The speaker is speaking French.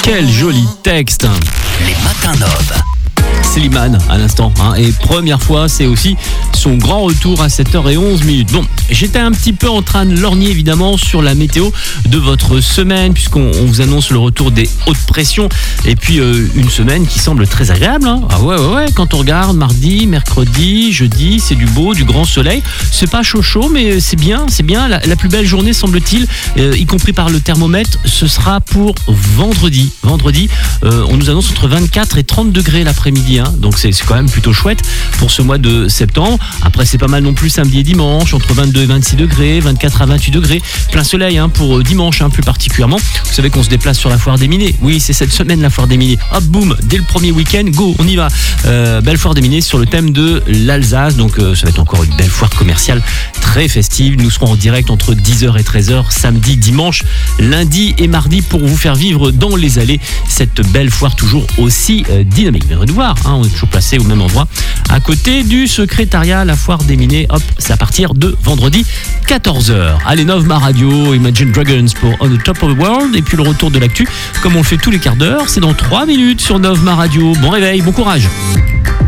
Quel joli texte. Les matins Nov. Slimane à l'instant, et première fois, c'est aussi son grand retour à 7h11. Bon, j'étais un petit peu en train de lorgner évidemment sur la météo de votre semaine, puisqu'on vous annonce le retour des hautes pressions, et puis une semaine qui semble très agréable. Ah ouais, quand on regarde mardi, mercredi, jeudi, c'est du beau, du grand soleil, c'est pas chaud, mais c'est bien, la plus belle journée semble-t-il, y compris par le thermomètre, ce sera pour vendredi, on nous annonce entre 24 et 30 degrés l'après-midi, donc c'est quand même plutôt chouette pour ce mois de septembre. Après, c'est pas mal non plus samedi et dimanche, entre 22 et 26 degrés, 24 à 28 degrés, plein soleil pour dimanche plus particulièrement. Vous savez qu'on se déplace sur la foire des Miniers. Oui, c'est cette semaine la foire des Miniers. Hop, boum, dès le premier week-end, go, on y va. Belle foire des Miniers sur le thème de l'Alsace, donc ça va être encore une belle foire commerciale très festive. Nous serons en direct entre 10h et 13h samedi, dimanche, lundi et mardi pour vous faire vivre dans les allées cette belle foire toujours aussi dynamique. Vous viendrez nous voir, on est toujours placé au même endroit à côté du secrétariat, la foire des Miniers. Hop, c'est à partir de vendredi 14h. Allez, Nov Ma Radio, Imagine Dragons pour On the Top of the World, et puis le retour de l'actu comme on le fait tous les quarts d'heure, c'est dans 3 minutes sur Nov Ma Radio. Bon réveil, bon courage.